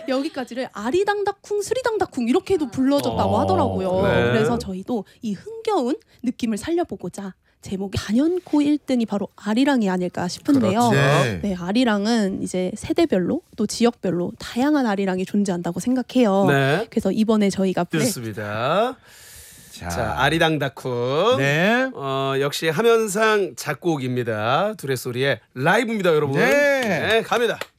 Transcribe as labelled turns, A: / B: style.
A: 여기까지를 아리당다쿵 스리당다쿵 이렇게도 불러줬다고 하더라고요.
B: 네.
A: 그래서 저희도 이 흥겨운 느낌을 살려보고자 제목이 단연코 1등이 바로 아리랑이 아닐까 싶은데요.
B: 그렇죠.
A: 네, 아리랑은 이제 세대별로 또 지역별로 다양한 아리랑이 존재한다고 생각해요.
B: 네.
A: 그래서 이번에 저희가
B: 좋습니다. 자, 아리당다쿵.
C: 네.
B: 역시 하면상 작곡입니다. 두레소리의 라이브입니다, 여러분.
C: 네.
B: 네, 갑니다.